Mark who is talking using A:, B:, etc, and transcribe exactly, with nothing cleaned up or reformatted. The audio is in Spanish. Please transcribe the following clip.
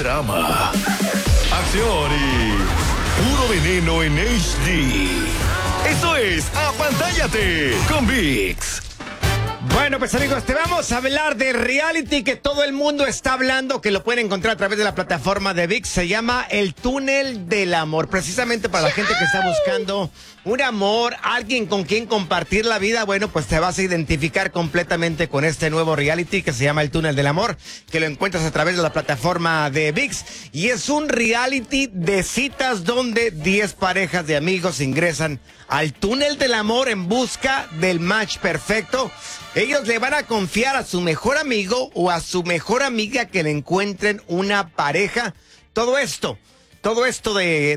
A: drama, acción y puro veneno en H D. Esto es Apantállate con ViX.
B: Bueno, pues amigos, te vamos a hablar de reality que todo el mundo está hablando, que lo pueden encontrar a través de la plataforma de ViX. Se llama El Túnel del Amor, precisamente para la gente que está buscando un amor, alguien con quien compartir la vida. Bueno, pues te vas a identificar completamente con este nuevo reality que se llama El Túnel del Amor, que lo encuentras a través de la plataforma de ViX. Y es un reality de citas donde diez parejas de amigos ingresan al túnel del amor en busca del match perfecto. Ellos le van a confiar a su mejor amigo o a su mejor amiga que le encuentren una pareja. Todo esto, todo esto de...